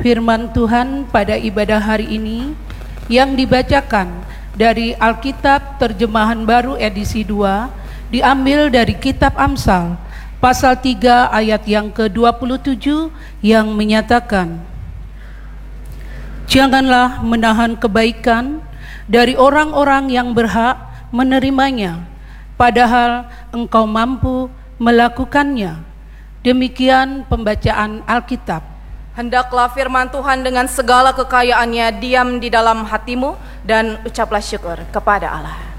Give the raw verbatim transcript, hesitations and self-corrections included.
Firman Tuhan pada ibadah hari ini yang dibacakan dari Alkitab Terjemahan Baru edisi dua diambil dari kitab Amsal pasal tiga ayat yang ke dua puluh tujuh yang menyatakan, "Janganlah menahan kebaikan dari orang-orang yang berhak menerimanya, padahal engkau mampu melakukannya." Demikian pembacaan Alkitab. Hendaklah firman Tuhan dengan segala kekayaannya diam di dalam hatimu dan ucaplah syukur kepada Allah.